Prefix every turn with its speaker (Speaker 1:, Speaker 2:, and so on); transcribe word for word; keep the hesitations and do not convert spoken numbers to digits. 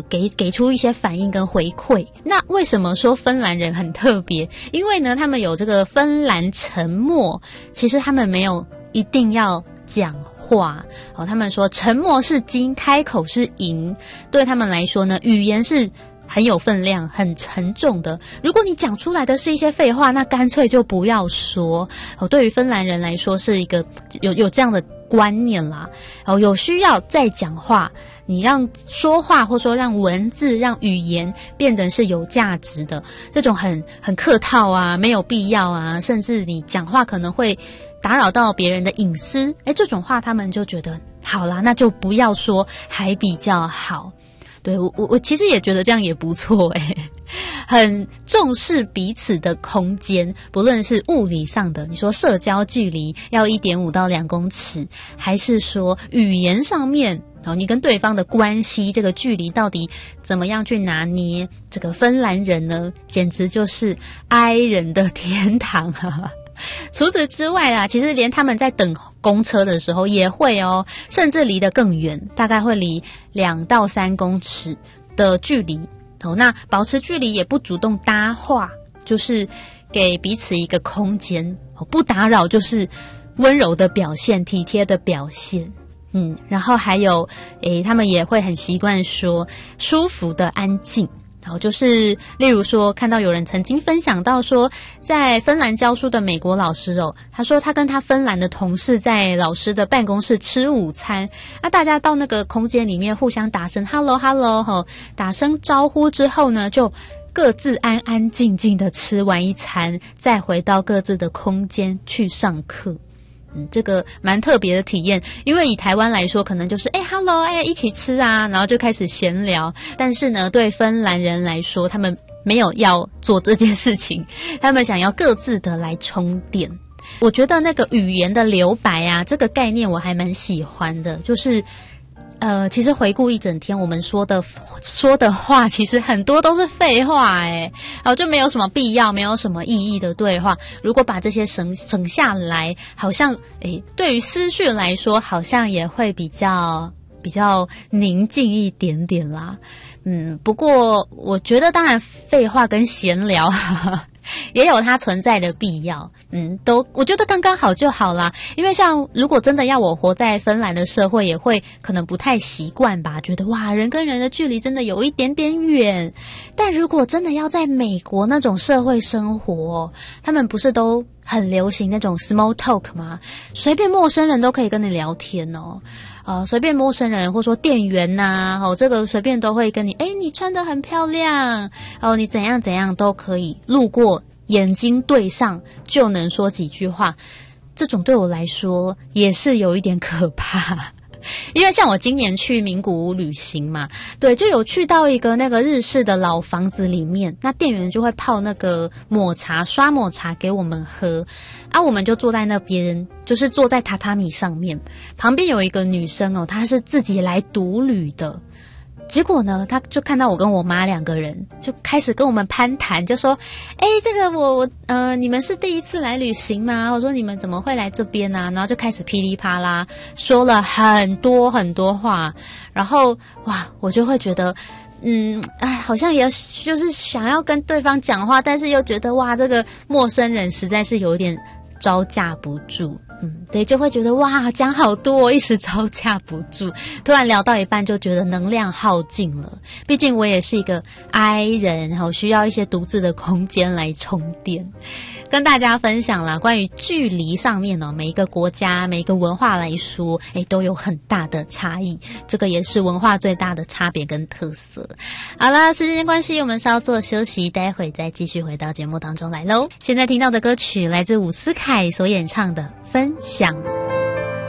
Speaker 1: 给给出一些反应跟回馈。那为什么说芬兰人很特别？因为呢，他们有这个芬兰沉默，其实他们没有一定要讲话哦。他们说沉默是金，开口是银。对他们来说呢，语言是很有分量、很沉重的。如果你讲出来的是一些废话，那干脆就不要说哦。对于芬兰人来说，是一个有有这样的观念啦。哦，有需要再讲话。你让说话，或说让文字、让语言变得是有价值的，这种很很客套啊，没有必要啊，甚至你讲话可能会打扰到别人的隐私，诶，这种话他们就觉得好啦，那就不要说，还比较好。对，我我我其实也觉得这样也不错诶，很重视彼此的空间，不论是物理上的，你说社交距离要 一点五到两公尺，还是说语言上面，然后你跟对方的关系这个距离到底怎么样去拿捏？这个芬兰人呢，简直就是 I 人的天堂啊！除此之外啊，其实连他们在等公车的时候也会哦，甚至离得更远，大概会离两到三公尺的距离哦。那保持距离也不主动搭话，就是给彼此一个空间哦，不打扰就是温柔的表现，体贴的表现。嗯，然后还有诶，他们也会很习惯说舒服的安静。然后就是例如说看到有人曾经分享到说，在芬兰教书的美国老师哦，他说他跟他芬兰的同事在老师的办公室吃午餐，啊，大家到那个空间里面互相打声 hello hello 吼，打声招呼之后呢，就各自安安静静的吃完一餐，再回到各自的空间去上课。嗯，这个蛮特别的体验，因为以台湾来说，可能就是哎 ，hello， 哎，一起吃啊，然后就开始闲聊。但是呢，对芬兰人来说，他们没有要做这件事情，他们想要各自的来充电。我觉得那个语言的留白啊，这个概念我还蛮喜欢的，就是。呃，其实回顾一整天，我们说的说的话，其实很多都是废话，诶，然后就没有什么必要，没有什么意义的对话。如果把这些省省下来，好像诶，对于思绪来说，好像也会比较比较宁静一点点啦。嗯，不过我觉得，当然废话跟闲聊呵呵也有它存在的必要，嗯，都我觉得刚刚好就好啦。因为像如果真的要我活在芬兰的社会，也会可能不太习惯吧，觉得哇，人跟人的距离真的有一点点远。但如果真的要在美国那种社会生活，他们不是都很流行那种 small talk 吗？随便陌生人都可以跟你聊天哦。呃，随便陌生人或说店员呐、啊，哦，这个随便都会跟你，诶，你穿得很漂亮，哦，你怎样怎样都可以，路过眼睛对上就能说几句话，这种对我来说也是有一点可怕。因为像我今年去名古屋旅行嘛，对，就有去到一个那个日式的老房子里面，那店员就会泡那个抹茶刷抹茶给我们喝啊，我们就坐在那边，就是坐在榻榻米上面，旁边有一个女生哦，她是自己来独旅的。结果呢，他就看到我跟我妈两个人，就开始跟我们攀谈，就说：“哎，这个我我呃，你们是第一次来旅行吗？”我说：“你们怎么会来这边啊？”然后就开始噼里啪啦说了很多很多话，然后哇，我就会觉得，嗯，哎，好像也就是想要跟对方讲话，但是又觉得哇，这个陌生人实在是有点招架不住。嗯，对，就会觉得哇，讲好多，一时招架不住。突然聊到一半，就觉得能量耗尽了。毕竟我也是一个 I 人，然后需要一些独自的空间来充电。跟大家分享啦，关于距离上面哦，每一个国家、每一个文化来说，诶，都有很大的差异。这个也是文化最大的差别跟特色。好啦，时间关系，我们稍作休息，待会再继续回到节目当中来喽。现在听到的歌曲来自伍思凯所演唱的《分享》。